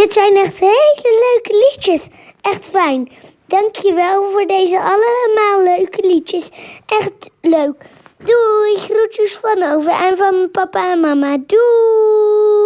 Dit zijn echt hele leuke liedjes. Echt fijn. Dankjewel voor deze allemaal leuke liedjes. Echt leuk. Doei, groetjes van Ove en van papa en mama. Doei.